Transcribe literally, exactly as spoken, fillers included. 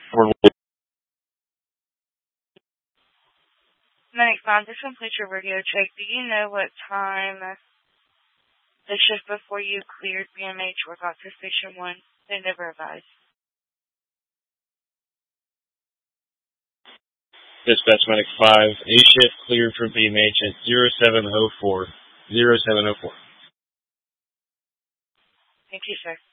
For Medic five, this completes your radio check. Do you know what time the shift before you cleared B M H or got to Station one? They never advised. Dispatch Medic five, A shift cleared for B M H at zero seven oh four. zero seven oh four. Thank you, sir.